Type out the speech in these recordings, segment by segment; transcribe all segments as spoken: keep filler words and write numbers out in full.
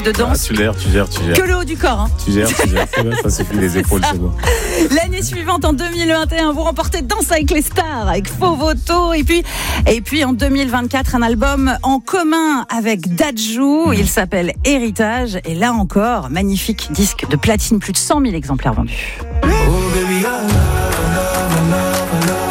de danse. Ah, tu gères, tu gères, tu gères. Que le haut du corps. Hein. Tu gères, tu gères. C'est bien, ça suffit, les épaules, c'est bon. L'année suivante, en deux mille vingt et un, vous remportez Danse avec les stars, avec Faux Voto. Et puis, et puis en deux mille vingt-quatre, un album en commun avec Dadju. Il s'appelle Héritage. Et là encore, magnifique disque de platine, plus de cent mille exemplaires vendus. Oh, baby, I love, I love, I love, I love.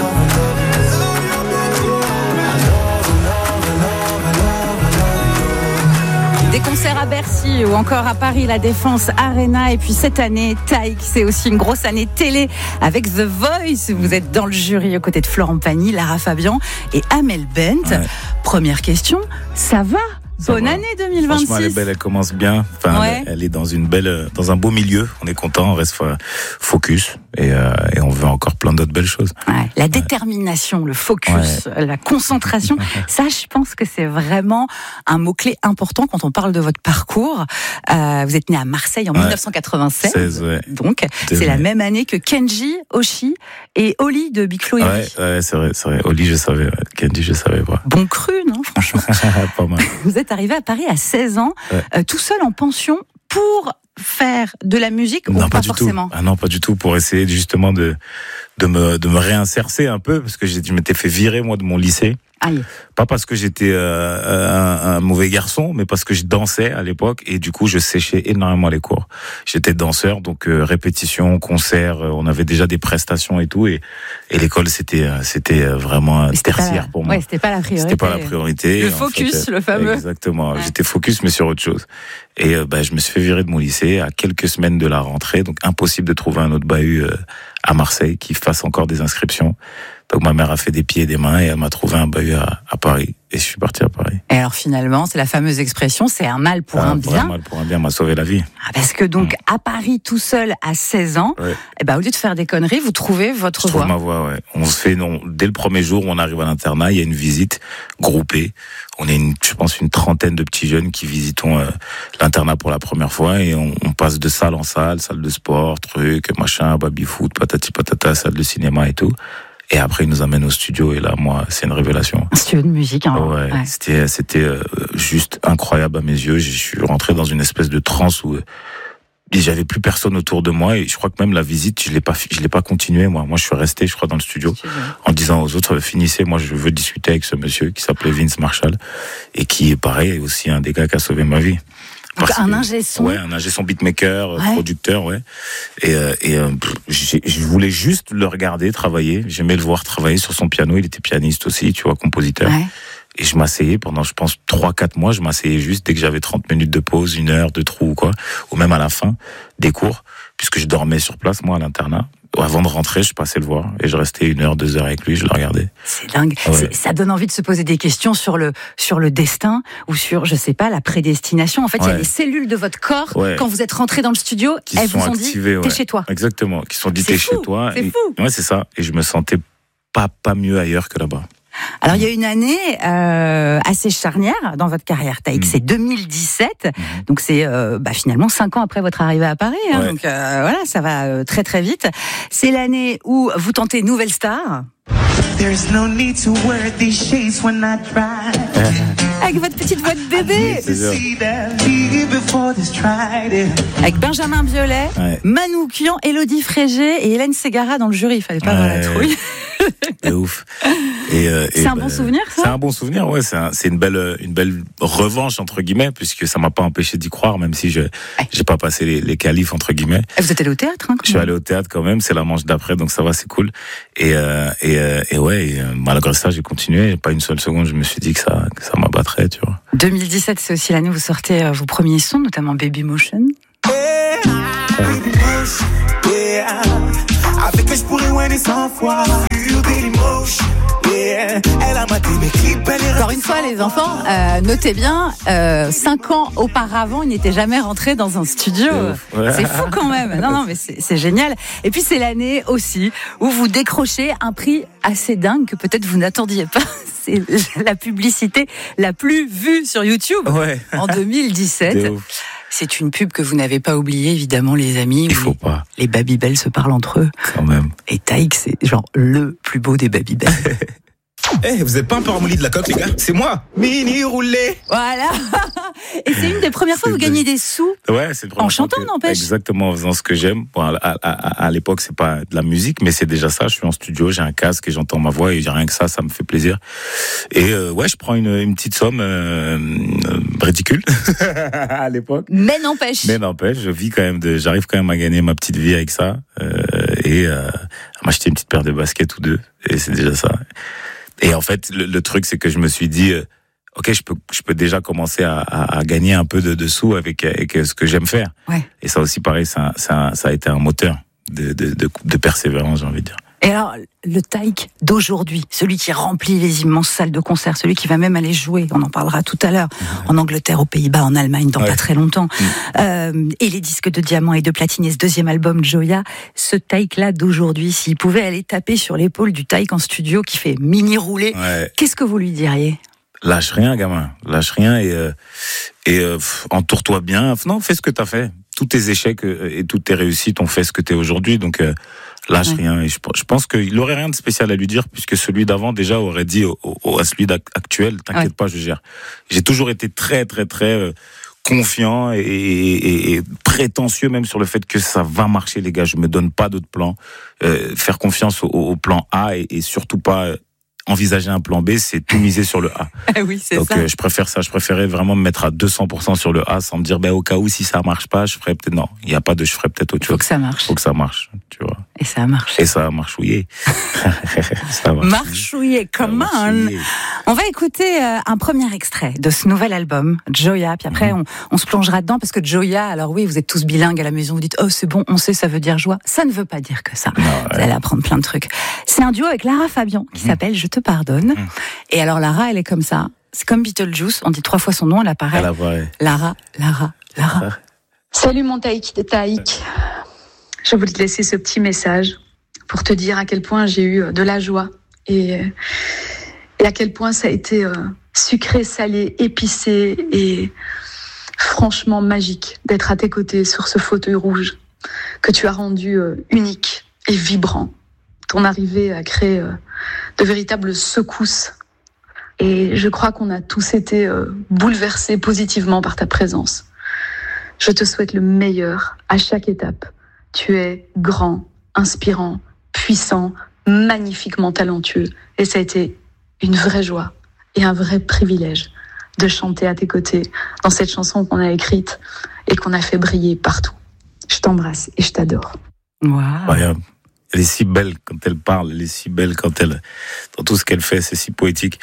Des concerts à Bercy ou encore à Paris, la Défense Arena. Et puis cette année, Taïk, c'est aussi une grosse année télé avec The Voice. Vous êtes dans le jury aux côtés de Florent Pagny, Lara Fabian et Amel Bent. Ouais. Première question, ça va ? Ça Bonne va. Année deux mille vingt-six. Franchement, elle est belle, elle commence bien. Enfin, ouais. elle, elle est dans une belle, dans un beau milieu. On est content, on reste focus et, euh, et on veut encore plein d'autres belles choses. Ouais. La ouais. détermination, le focus, ouais. la concentration, ça, je pense que c'est vraiment un mot-clé important quand on parle de votre parcours. Euh, vous êtes né à Marseille en ouais. dix-neuf cent quatre-vingt-seize. seize, ouais. Donc, c'est vrai. La même année que Kenji, Oshi et Oli de Big Flo et ouais, ouais, c'est vrai, c'est vrai. Oli, je savais. Ouais. Kenji, je savais pas. Bon cru, non, franchement. Pas mal. Vous êtes arrivé à Paris à seize ans, ouais. euh, tout seul en pension pour faire de la musique non, ou pas, pas du forcément tout. Ah non, pas du tout, pour essayer justement de de me de me réinsérer un peu parce que je m'étais fait virer moi de mon lycée. Aïe. Pas parce que j'étais euh, un, un mauvais garçon, mais parce que je dansais à l'époque et du coup je séchais énormément les cours. J'étais danseur, donc euh, répétition, concert, euh, on avait déjà des prestations et tout, et, et l'école c'était c'était vraiment tertiaire la, pour moi. Ouais, c'était pas la priorité. C'était pas la priorité. Le focus, fait, le fameux. Exactement. Ouais. J'étais focus mais sur autre chose. Et euh, bah, je me suis fait virer de mon lycée à quelques semaines de la rentrée, donc impossible de trouver un autre bahut euh, à Marseille qui fasse encore des inscriptions. Donc ma mère a fait des pieds et des mains et elle m'a trouvé un bahut à, à Paris et je suis parti à Paris. Et alors finalement, c'est la fameuse expression, c'est un mal pour ah, un bien. Un mal pour un bien m'a sauvé la vie. Ah, parce que donc mmh. à Paris tout seul à seize ans, ouais. et ben au lieu de faire des conneries, vous trouvez votre je voie. Je trouve ma voie, ouais. On se fait non dès le premier jour où on arrive à l'internat, il y a une visite groupée. On est une, je pense une trentaine de petits jeunes qui visitons euh, l'internat pour la première fois et on, on passe de salle en salle, salle de sport, trucs, machin, baby-foot, patati patata, salle de cinéma et tout. Et après, ils nous amènent au studio. Et là, moi, c'est une révélation. Un studio de musique, hein. Ouais, ouais. C'était, c'était euh, juste incroyable à mes yeux. Je suis rentré dans une espèce de transe où j'avais plus personne autour de moi. Et je crois que même la visite, je l'ai pas, je l'ai pas continué, moi. Moi, je suis resté, je crois, dans le studio, en disant aux autres, finissez. Moi, je veux discuter avec ce monsieur qui s'appelait Vince Marshall. Et qui, pareil, est aussi un des gars qui a sauvé ma vie. Donc un ingé son. Ouais, un ingé son beatmaker, ouais. producteur, ouais. Et, euh, et euh, je voulais juste le regarder travailler. J'aimais le voir travailler sur son piano. Il était pianiste aussi, tu vois, compositeur. Ouais. Et je m'asseyais pendant, je pense, trois, quatre mois. Je m'asseyais juste dès que j'avais trente minutes de pause, une heure de trou ou quoi. Ou même à la fin des cours. Puisque je dormais sur place, moi, à l'internat. Avant de rentrer, je passais le voir et je restais une heure, deux heures avec lui, je le regardais. C'est dingue. Ouais. C'est, ça donne envie de se poser des questions sur le, sur le destin ou sur, je sais pas, la prédestination. En fait, il ouais. y a les cellules de votre corps, ouais. quand vous êtes rentré dans le studio, qui elles vous ont activées, dit, ouais. t'es chez toi. Exactement. Qui sont dit, c'est t'es fou. chez toi. C'est et, fou. Ouais, c'est ça. Et je me sentais pas, pas mieux ailleurs que là-bas. Alors, il y a une année euh, assez charnière dans votre carrière, Taïk, mmh. c'est deux mille dix-sept, mmh. donc c'est euh, bah, finalement cinq ans après votre arrivée à Paris, hein, ouais. donc euh, voilà, ça va euh, très très vite. C'est l'année où vous tentez Nouvelle Star. There's no need to wear these shades when I try. Avec votre petite voix de bébé. Avec Benjamin Biolay, ouais. Manoukian, Élodie Frégé et Hélène Ségara dans le jury. Il fallait pas ouais. avoir la trouille. C'est ouf. Et, euh, c'est et un bah, bon souvenir, ça. C'est un bon souvenir, ouais. C'est, un, c'est une belle, une belle revanche entre guillemets, puisque ça m'a pas empêché d'y croire, même si je, ouais. j'ai pas passé les, les qualifs entre guillemets. Et vous êtes allé au théâtre, hein, quand Je suis allé au théâtre quand même. C'est la manche d'après, donc ça va, c'est cool. Et euh, et, euh, et ouais, et, euh, malgré ça, j'ai continué. Pas une seule seconde, je me suis dit que ça, que ça m'abattrait, tu vois. deux mille dix-sept, c'est aussi l'année où vous sortez euh, vos premiers sons, notamment Baby Motion. Yeah, Baby Motion, yeah. Avec elle, je pourrais winner cent fois. Baby Motion, yeah. Elle a maté mes clips, elle est encore une fois, les enfants, euh, notez bien, euh, cinq ans auparavant, il n'était jamais rentré dans un studio. Ouais. C'est fou quand même. Non, non, mais c'est, c'est génial. Et puis c'est l'année aussi où vous décrochez un prix assez dingue que peut-être vous n'attendiez pas. C'est la publicité la plus vue sur YouTube ouais. en deux mille dix-sept. C'est une pub que vous n'avez pas oubliée, évidemment, les amis. Il faut les, pas. Les Babybel se parlent entre eux. Quand même. Et Taïk, c'est genre le plus beau des Babybel. Eh, hey, vous êtes pas un peu ramolli de la coque, les gars? C'est moi, Mini Roulé. Voilà. Et c'est une des premières fois que vous gagnez des sous. Ouais, c'est le premier. En chantant, n'empêche. Exactement, en faisant ce que j'aime. Bon, à, à, à, à l'époque, c'est pas de la musique, mais c'est déjà ça. Je suis en studio, j'ai un casque et j'entends ma voix et j'ai rien que ça, ça me fait plaisir. Et euh, ouais, je prends une, une petite somme euh, euh, ridicule à l'époque. Mais n'empêche. Mais n'empêche, je vis quand même de, j'arrive quand même à gagner ma petite vie avec ça euh, et euh, à m'acheter une petite paire de baskets ou deux. Et c'est déjà ça. Et en fait, le, le truc, c'est que je me suis dit, euh, ok, je peux, je peux déjà commencer à, à, à gagner un peu de, de sous avec, avec ce que j'aime faire. Ouais. Et ça aussi, pareil, ça, ça, ça a été un moteur de, de, de, de persévérance, j'ai envie de dire. Et alors, le Taïk d'aujourd'hui, celui qui remplit les immenses salles de concert, celui qui va même aller jouer, on en parlera tout à l'heure, mmh. en Angleterre, aux Pays-Bas, en Allemagne, dans ouais. pas très longtemps, mmh. euh, et les disques de diamant et de platine et ce deuxième album, Joya, ce Taïk-là d'aujourd'hui, s'il pouvait aller taper sur l'épaule du Taïk en studio qui fait mini rouler, ouais. qu'est-ce que vous lui diriez? Lâche rien, gamin, lâche rien et, euh, et euh, entoure-toi bien. Non, fais ce que t'as fait. Tous tes échecs et toutes tes réussites ont fait ce que t'es aujourd'hui, donc euh, lâche ouais. rien. Et je, je pense qu'il aurait rien de spécial à lui dire, puisque celui d'avant déjà aurait dit au, au, à celui actuel, t'inquiète ouais. pas, je gère. J'ai toujours été très très très euh, confiant et, et, et prétentieux même sur le fait que ça va marcher, les gars. Je me donne pas d'autres plans. Euh, faire confiance au, au plan A et, et surtout pas euh, envisager un plan B, c'est tout miser sur le A. Oui, c'est Donc, ça. Euh, je préfère ça. Je préférais vraiment me mettre à deux cents pour cent sur le A sans me dire, ben, au cas où, si ça marche pas, je ferais peut-être, non, il y a pas de, je ferais peut-être autre chose. Faut que ça marche. Faut que ça marche, tu vois. Et ça a marché. Et ça a marchouillé. ça a marchouillé, come on. On va écouter euh, un premier extrait de ce nouvel album, Joya, puis après, mm-hmm. on, on se plongera dedans, parce que Joya, alors oui, vous êtes tous bilingues à la maison, vous dites, oh, c'est bon, on sait, ça veut dire joie. Ça ne veut pas dire que ça. Non, ouais. Vous allez apprendre plein de trucs. C'est un duo avec Lara Fabian, qui mm-hmm. s'appelle Je te pardonne. Mm. Et alors, Lara, elle est comme ça. C'est comme Beetlejuice, on dit trois fois son nom, elle apparaît. Elle apparaît. Lara, Lara, Lara. Salut mon Taïk de Taïk. Je voulais te laisser ce petit message pour te dire à quel point j'ai eu de la joie et, et à quel point ça a été euh, sucré, salé, épicé et franchement magique d'être à tes côtés sur ce fauteuil rouge que tu as rendu euh, unique et vibrant. Ton arrivée a créé euh, de véritables secousses et je crois qu'on a tous été euh, bouleversés positivement par ta présence. Je te souhaite le meilleur à chaque étape. Tu es grand, inspirant, puissant, magnifiquement talentueux. Et ça a été une vraie joie et un vrai privilège de chanter à tes côtés dans cette chanson qu'on a écrite et qu'on a fait briller partout. Je t'embrasse et je t'adore. Wow. Incroyable. Elle est si belle quand elle parle, elle est si belle quand elle, dans tout ce qu'elle fait, c'est si poétique.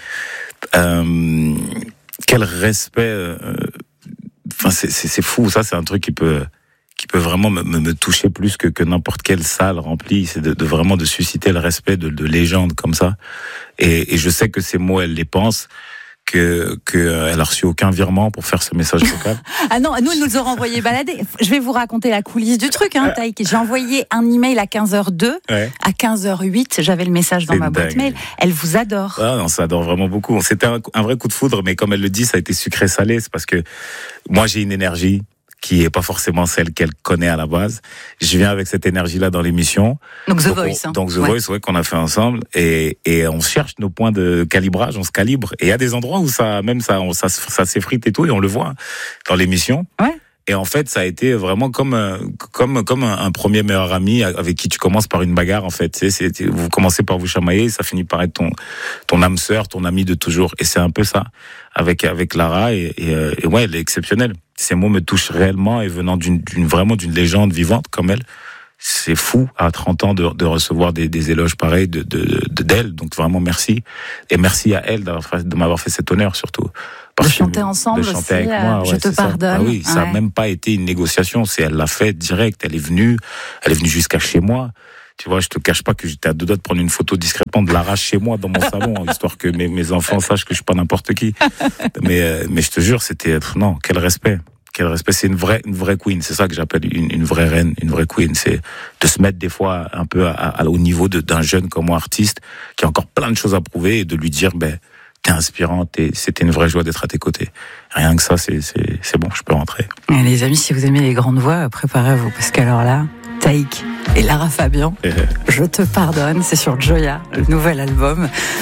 Euh, quel respect, euh, enfin, c'est, c'est, c'est fou, ça, c'est un truc qui peut, qui peut vraiment me, me, me toucher plus que, que n'importe quelle salle remplie. C'est de, de vraiment de susciter le respect de, de légendes comme ça. Et, et je sais que ces mots, elle les pense, que, que euh, elle a reçu aucun virement pour faire ce message vocal. Ah non, nous, elle nous aura envoyé balader. Je vais vous raconter la coulisse du truc, hein, Taïk. J'ai envoyé un email à quinze heures deux. Ouais. À quinze heures huit, j'avais le message dans c'est ma dingue. boîte mail. Elle vous adore. Ah, on s'adore vraiment beaucoup. C'était un, un vrai coup de foudre, mais comme elle le dit, ça a été sucré-salé. C'est parce que moi, j'ai une énergie qui est pas forcément celle qu'elle connaît à la base. Je viens avec cette énergie-là dans l'émission. Donc The donc Voice. On, hein. Donc The ouais. Voice, ouais, qu'on a fait ensemble. Et, et on cherche nos points de calibrage, on se calibre. Et il y a des endroits où ça, même ça, on, ça, ça s'effrite et tout, et on le voit dans l'émission. Ouais. Et en fait, ça a été vraiment comme comme comme un, un premier meilleur ami avec qui tu commences par une bagarre. En fait, tu sais, c'est, vous commencez par vous chamailler, ça finit par être ton ton âme sœur, ton ami de toujours. Et c'est un peu ça avec avec Lara. Et, et, et ouais, elle est exceptionnelle. Ces mots me touchent réellement et venant d'une, d'une vraiment d'une légende vivante comme elle. C'est fou à trente ans de, de recevoir des, des éloges pareils de, de, de d'elle. Donc vraiment merci et merci à elle d'avoir fait, de m'avoir fait cet honneur surtout. Parce de chanter ensemble de chanter aussi, avec moi, ouais, je te pardonne. Ah oui, ça n'a ouais. même pas été une négociation, c'est elle l'a fait direct, elle est venue, elle est venue jusqu'à chez moi. Tu vois, je te cache pas que j'étais à deux doigts de prendre une photo discrètement de Lara chez moi dans mon salon, histoire que mes, mes enfants sachent que je suis pas n'importe qui. Mais mais je te jure, c'était non, quel respect. Quel respect, c'est une vraie, une vraie queen. C'est ça que j'appelle une, une vraie reine, une vraie queen. C'est de se mettre des fois un peu à, à, au niveau de, d'un jeune comme moi, artiste, qui a encore plein de choses à prouver et de lui dire, ben, t'es inspirant, t'es, c'était une vraie joie d'être à tes côtés. Rien que ça, c'est, c'est, c'est bon, je peux rentrer. Et les amis, si vous aimez les grandes voix, préparez-vous, parce qu'alors là, Taïk et Lara Fabian, je te pardonne, c'est sur Joya, le nouvel album.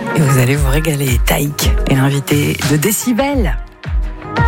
Et vous allez vous régaler. Taïk est l'invité de Décibel.